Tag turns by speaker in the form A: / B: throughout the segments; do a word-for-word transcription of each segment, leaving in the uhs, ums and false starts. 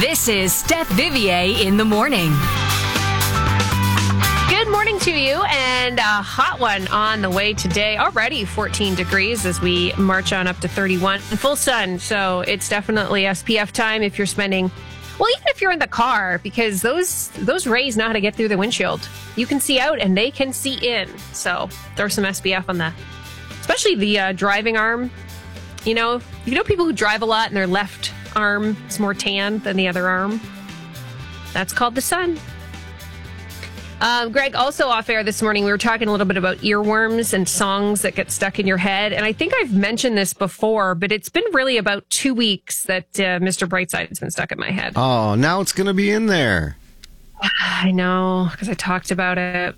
A: This is Steph Vivier in the morning.
B: Good morning to you, and a hot one on the way today. Already fourteen degrees as we march on up to thirty-one. Full sun, so it's definitely S P F time if you're spending, well, even if you're in the car, because those those rays know how to get through the windshield. You can see out and they can see in. So throw some S P F on that, especially the uh, driving arm. You know, you know people who drive a lot and their left arm is more tan than the other arm. That's called the sun. Um, Greg, also off air this morning, we were talking a little bit about earworms and songs that get stuck in your head. And I think I've mentioned this before, but it's been really about two weeks that uh, Mister Brightside's been stuck in my head.
C: Oh, now it's going to be in there.
B: I know, because I talked about it.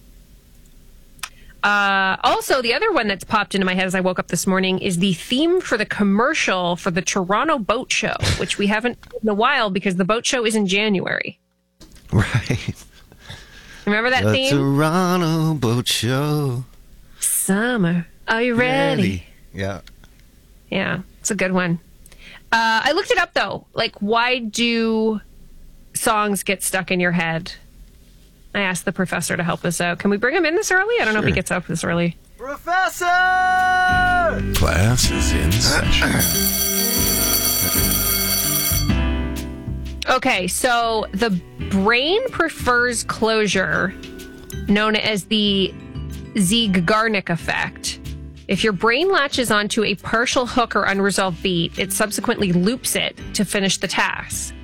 B: Uh, also, the other one that's popped into my head as I woke up this morning is the theme for the commercial for the Toronto Boat Show, which we haven't in a while because the boat show is in January.
C: Right.
B: Remember that
C: the
B: theme?
C: Toronto Boat Show.
B: Summer, are you ready?
C: ready? Yeah.
B: Yeah, it's a good one. Uh, I looked it up, though. Like, why do songs get stuck in your head? I asked the professor to help us out. Can we bring him in this early? I don't know if he gets up this early.
D: Professor!
E: Class is in session.
B: Okay, so the brain prefers closure, known as the Zeigarnik effect. If your brain latches onto a partial hook or unresolved beat, it subsequently loops it to finish the task.